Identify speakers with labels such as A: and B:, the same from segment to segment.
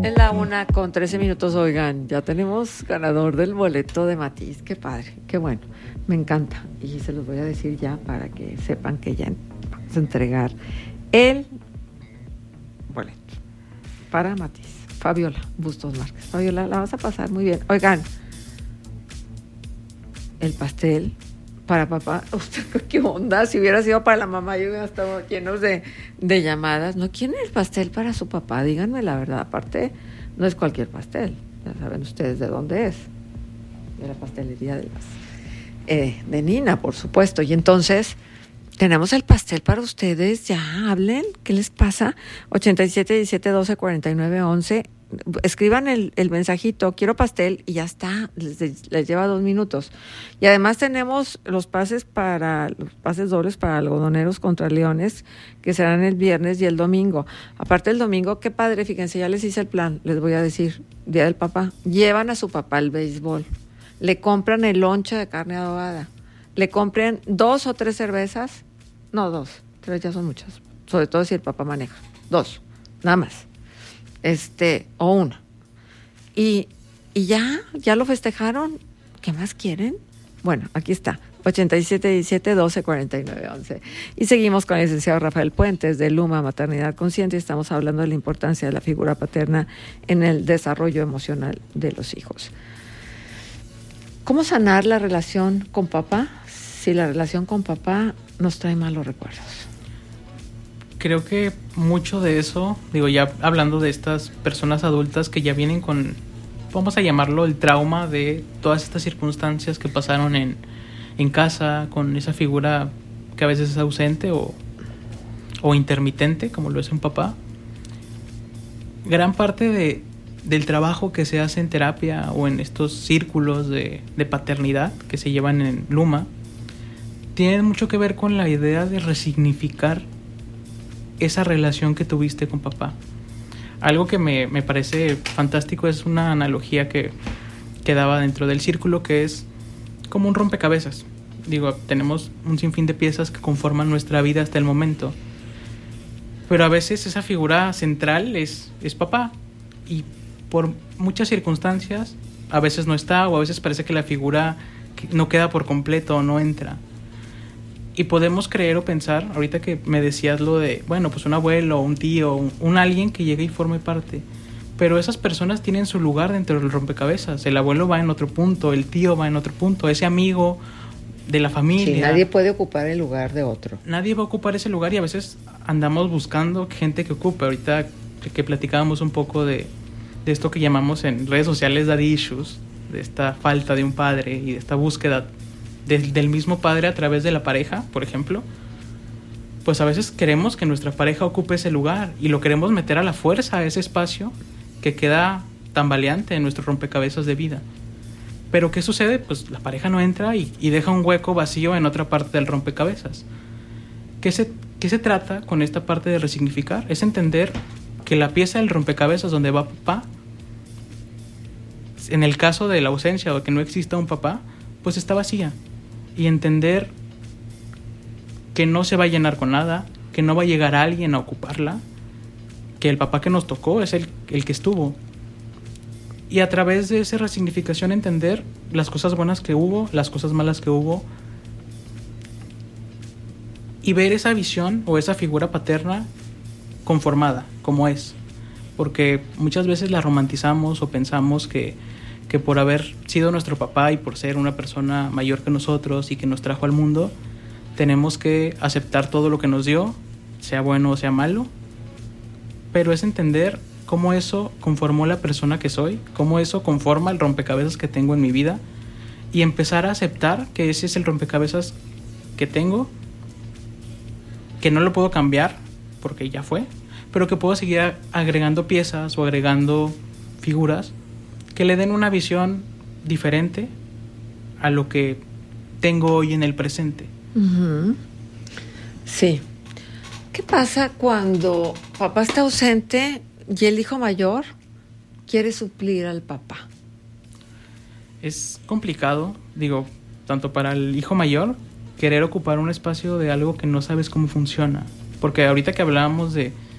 A: Es la 1:13. Oigan, ya tenemos ganador del boleto de Matiz. Qué padre, qué bueno. Me encanta. Y se los voy a decir ya para que sepan que ya vamos a entregar el boleto para Matiz. Fabiola Bustos Márquez. Fabiola, la vas a pasar muy bien. Oigan, el pastel para papá. ¿Usted qué onda? Si hubiera sido para la mamá, yo hubiera estado llenos de llamadas. ¿No quieren el pastel para su papá? Díganme la verdad. Aparte, no es cualquier pastel. Ya saben ustedes de dónde es. De la pastelería de Nina, por supuesto. Y entonces, tenemos el pastel para ustedes. Ya, hablen. ¿Qué les pasa? 87 17 12 49 11. Escriban el mensajito, quiero pastel, y ya está, les lleva 2 minutos. Y además tenemos los pases dobles para algodoneros contra Leones, que serán el viernes y el domingo. Aparte el domingo, qué padre, fíjense, ya les hice el plan, les voy a decir, Día del Papá. Llevan a su papá al béisbol, le compran el lonche de carne adobada, le compren 2 o 3 cervezas, no 2, 3 ya son muchas, sobre todo si el papá maneja, 2, nada más. O una. Y ya lo festejaron. ¿Qué más quieren? Bueno, aquí está. 87 17 12 49 11. Y seguimos con el licenciado Rafael Puentes de Luma Maternidad Consciente. Estamos hablando de la importancia de la figura paterna en el desarrollo emocional de los hijos. ¿Cómo sanar la relación con papá si la relación con papá nos trae malos recuerdos?
B: Creo que mucho de eso, ya hablando de estas personas adultas que ya vienen con, vamos a llamarlo, el trauma de todas estas circunstancias que pasaron en casa, con esa figura que a veces es ausente o intermitente, como lo es un papá. Gran parte del trabajo que se hace en terapia o en estos círculos de paternidad que se llevan en Luma, tienen mucho que ver con la idea de resignificar esa relación que tuviste con papá. Algo que me parece fantástico es una analogía que daba dentro del círculo, que es como un rompecabezas. Tenemos un sinfín de piezas que conforman nuestra vida hasta el momento, pero a veces esa figura central es papá, y por muchas circunstancias a veces no está, o a veces parece que la figura no queda por completo o no entra. Y podemos creer o pensar, ahorita que me decías lo de, pues un abuelo, un tío, un alguien que llegue y forme parte. Pero esas personas tienen su lugar dentro del rompecabezas. El abuelo va en otro punto, el tío va en otro punto, ese amigo de la familia.
A: Sí, nadie puede ocupar el lugar de otro.
B: Nadie va a ocupar ese lugar, y a veces andamos buscando gente que ocupe. Ahorita que platicábamos un poco de esto que llamamos en redes sociales daddy issues, de esta falta de un padre y de esta búsqueda del mismo padre a través de la pareja, por ejemplo, pues a veces queremos que nuestra pareja ocupe ese lugar y lo queremos meter a la fuerza a ese espacio que queda tambaleante en nuestro rompecabezas de vida. Pero ¿qué sucede? Pues la pareja no entra y deja un hueco vacío en otra parte del rompecabezas. ¿Qué se trata con esta parte de resignificar? Es entender que la pieza del rompecabezas donde va papá, en el caso de la ausencia o que no exista un papá, pues está vacía. Y entender que no se va a llenar con nada, que no va a llegar alguien a ocuparla, que el papá que nos tocó es el que estuvo. Y a través de esa resignificación entender las cosas buenas que hubo, las cosas malas que hubo, y ver esa visión o esa figura paterna conformada, como es. Porque muchas veces la romantizamos o pensamos que por haber sido nuestro papá y por ser una persona mayor que nosotros y que nos trajo al mundo, tenemos que aceptar todo lo que nos dio, sea bueno o sea malo. Pero es entender cómo eso conformó la persona que soy, cómo eso conforma el rompecabezas que tengo en mi vida, y empezar a aceptar que ese es el rompecabezas que tengo, que no lo puedo cambiar porque ya fue, pero que puedo seguir agregando piezas o agregando figuras que le den una visión diferente a lo que tengo hoy en el presente.
A: Uh-huh. Sí. ¿Qué pasa cuando papá está ausente y el hijo mayor quiere suplir al papá?
B: Es complicado, tanto para el hijo mayor, querer ocupar un espacio de algo que no sabes cómo funciona. Porque ahorita que hablábamos de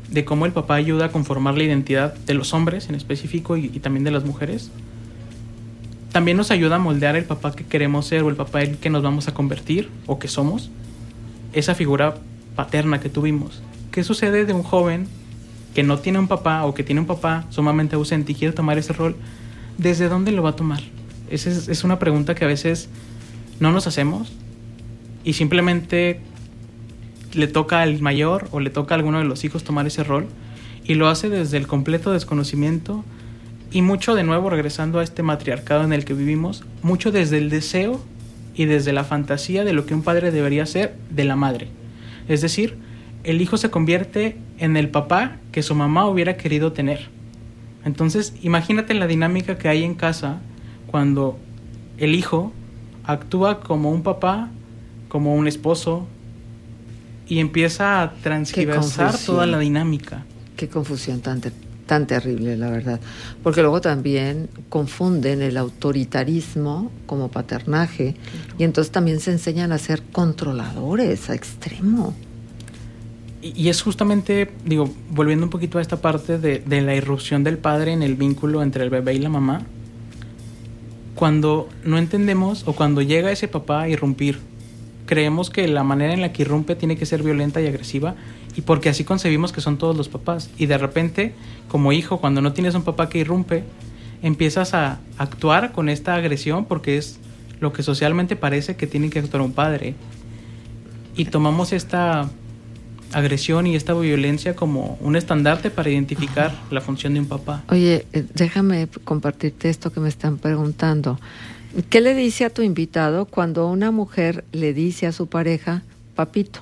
B: de cómo el papá ayuda a conformar la identidad de los hombres en específico y también de las mujeres. También nos ayuda a moldear el papá que queremos ser o el papá que nos vamos a convertir o que somos, esa figura paterna que tuvimos. ¿Qué sucede de un joven que no tiene un papá o que tiene un papá sumamente ausente y quiere tomar ese rol? ¿Desde dónde lo va a tomar? Esa es una pregunta que a veces no nos hacemos y simplemente le toca al mayor o le toca a alguno de los hijos tomar ese rol y lo hace desde el completo desconocimiento y mucho, de nuevo, regresando a este matriarcado en el que vivimos, mucho desde el deseo y desde la fantasía de lo que un padre debería ser de la madre. Es decir, el hijo se convierte en el papá que su mamá hubiera querido tener. Entonces, imagínate la dinámica que hay en casa cuando el hijo actúa como un papá, como un esposo, y empieza a transgiversar toda la dinámica.
A: Qué confusión tan terrible, la verdad. Porque luego también confunden el autoritarismo como paternaje, y entonces también se enseñan a ser controladores a extremo.
B: Y es justamente, digo, volviendo un poquito a esta parte de la irrupción del padre en el vínculo entre el bebé y la mamá, cuando no entendemos o cuando llega ese papá a irrumpir, creemos que la manera en la que irrumpe tiene que ser violenta y agresiva, y porque así concebimos que son todos los papás. Y de repente, como hijo, cuando no tienes un papá que irrumpe, empiezas a actuar con esta agresión porque es lo que socialmente parece que tiene que actuar un padre. Y tomamos esta agresión y esta violencia como un estandarte para identificar la función de un papá.
A: Oye, déjame compartirte esto que me están preguntando. ¿Qué le dice a tu invitado cuando una mujer le dice a su pareja, papito?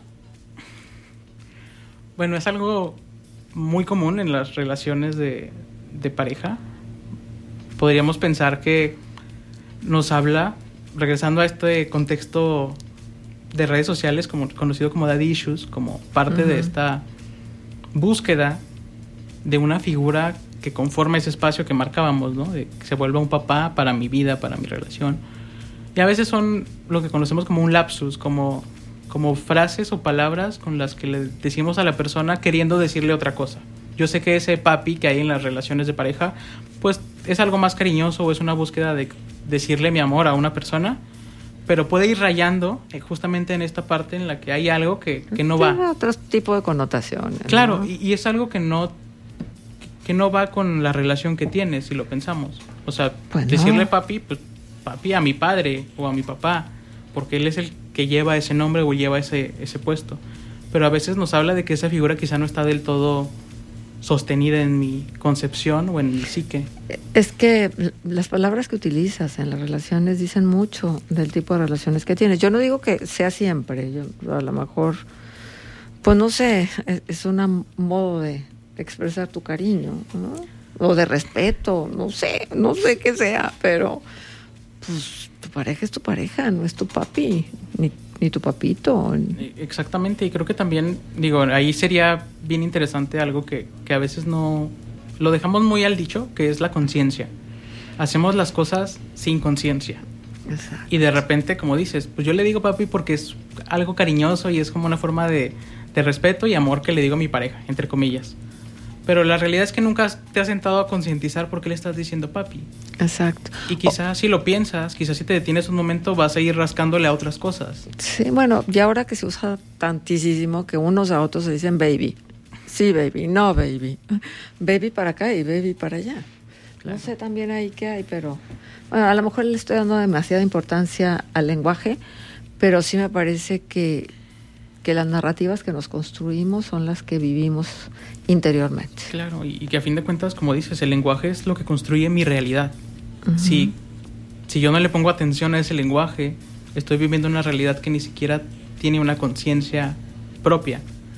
B: Bueno, es algo muy común en las relaciones de pareja. Podríamos pensar que nos habla, regresando a este contexto de redes sociales conocido como daddy issues, como parte de esta búsqueda de una figura que conforma ese espacio que marcábamos, ¿no? De que se vuelva un papá para mi vida, para mi relación. Y a veces son lo que conocemos como un lapsus, como frases o palabras con las que le decimos a la persona queriendo decirle otra cosa. Yo sé que ese papi que hay en las relaciones de pareja, pues es algo más cariñoso o es una búsqueda de decirle mi amor a una persona, pero puede ir rayando justamente en esta parte en la que hay algo que no va.
A: Tiene otro tipo de connotaciones.
B: Claro,
A: ¿no?
B: y es algo que no va con la relación que tienes, si lo pensamos. O sea, pues decirle papi, pues papi a mi padre o a mi papá, porque él es el que lleva ese nombre o lleva ese puesto. Pero a veces nos habla de que esa figura quizá no está del todo sostenida en mi concepción o en mi psique.
A: Es que las palabras que utilizas en las relaciones dicen mucho del tipo de relaciones que tienes. Yo no digo que sea siempre, yo a lo mejor, pues no sé, es un modo de expresar tu cariño, ¿no? O de respeto, no sé qué sea, pero pues tu pareja es tu pareja, no es tu papi, ni tu papito.
B: Exactamente, y creo que también, digo, ahí sería bien interesante algo que a veces no lo dejamos muy al dicho, que es la conciencia. Hacemos las cosas sin conciencia.
A: Exacto.
B: Y de repente, como dices, pues yo le digo papi porque es algo cariñoso y es como una forma de respeto y amor que le digo a mi pareja, entre comillas. Pero la realidad es que nunca te has sentado a concientizar por qué le estás diciendo papi.
A: Exacto.
B: Y quizás si lo piensas, quizás si te detienes un momento vas a ir rascándole a otras cosas.
A: Sí, bueno, y ahora que se usa tantísimo que unos a otros se dicen baby. Sí, baby, no baby. Baby para acá y baby para allá. Claro. No sé también ahí qué hay, pero bueno, a lo mejor le estoy dando demasiada importancia al lenguaje, pero sí me parece que las narrativas que nos construimos son las que vivimos interiormente.
B: Claro, y que a fin de cuentas, como dices, el lenguaje es lo que construye mi realidad. Uh-huh. Si yo no le pongo atención a ese lenguaje, estoy viviendo una realidad que ni siquiera tiene una conciencia propia.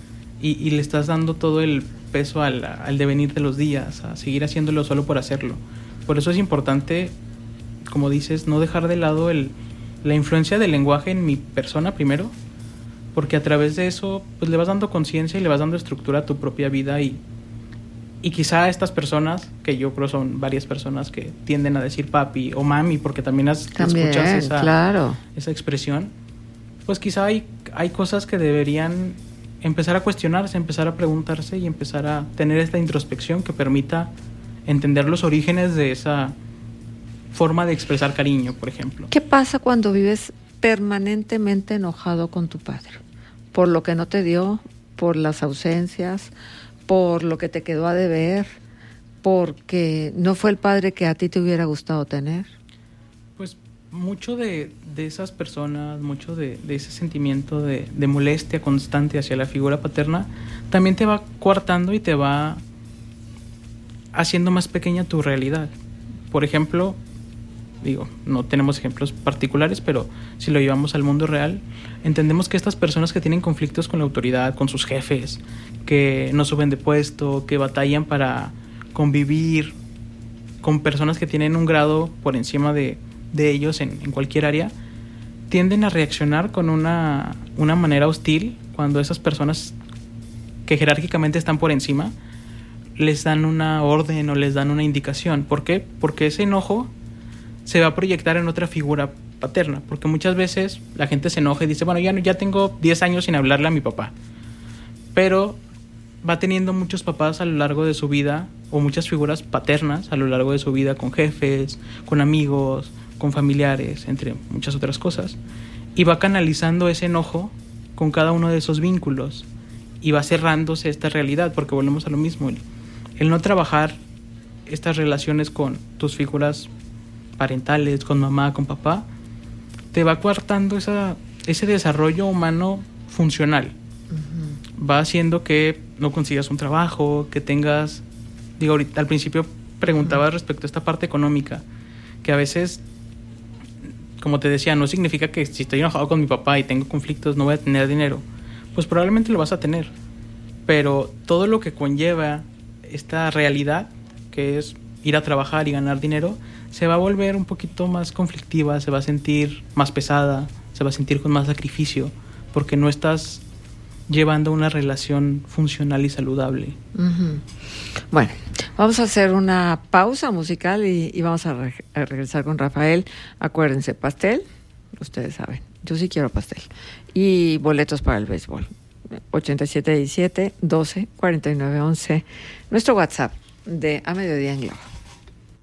B: Y le estás dando todo el peso al devenir de los días, a seguir haciéndolo solo por hacerlo. Por eso es importante, como dices, no dejar de lado la influencia del lenguaje en mi persona primero, porque a través de eso pues le vas dando conciencia y le vas dando estructura a tu propia vida y quizá a estas personas, que yo creo son varias personas que tienden a decir papi o mami, porque también escuchas
A: claro,
B: esa expresión, pues quizá hay cosas que deberían empezar a cuestionarse, empezar a preguntarse y empezar a tener esta introspección que permita entender los orígenes de esa forma de expresar cariño, por ejemplo.
A: ¿Qué pasa cuando vives permanentemente enojado con tu padre? Por lo que no te dio, por las ausencias, por lo que te quedó a deber, porque no fue el padre que a ti te hubiera gustado tener.
B: Pues mucho de esas personas, mucho de ese sentimiento de molestia constante hacia la figura paterna, también te va coartando y te va haciendo más pequeña tu realidad. Por ejemplo, digo, no tenemos ejemplos particulares, pero si lo llevamos al mundo real, entendemos que estas personas que tienen conflictos con la autoridad, con sus jefes, que no suben de puesto, que batallan para convivir con personas que tienen un grado por encima de ellos en cualquier área, tienden a reaccionar con una manera hostil cuando esas personas que jerárquicamente están por encima les dan una orden o les dan una indicación. ¿Por qué? Porque ese enojo se va a proyectar en otra figura paterna, porque muchas veces la gente se enoja y dice, bueno, ya tengo 10 años sin hablarle a mi papá, pero va teniendo muchos papás a lo largo de su vida, o muchas figuras paternas a lo largo de su vida, con jefes, con amigos, con familiares, entre muchas otras cosas, y va canalizando ese enojo con cada uno de esos vínculos, y va cerrándose esta realidad, porque volvemos a lo mismo, el no trabajar estas relaciones con tus figuras parentales, con mamá, con papá, te va coartando ese desarrollo humano funcional. Uh-huh. Va haciendo que no consigas un trabajo, que tengas, digo, ahorita al principio preguntaba respecto a esta parte económica, que a veces, como te decía, no significa que si estoy enojado con mi papá y tengo conflictos no voy a tener dinero. Pues probablemente lo vas a tener, pero todo lo que conlleva esta realidad, que es ir a trabajar y ganar dinero, se va a volver un poquito más conflictiva, se va a sentir más pesada, se va a sentir con más sacrificio, porque no estás llevando una relación funcional y saludable.
A: Uh-huh. Bueno, vamos a hacer una pausa musical y vamos a regresar con Rafael. Acuérdense, pastel, ustedes saben, yo sí quiero pastel. Y boletos para el béisbol. 8717-12-4911, nuestro WhatsApp de A Mediodía en Globo.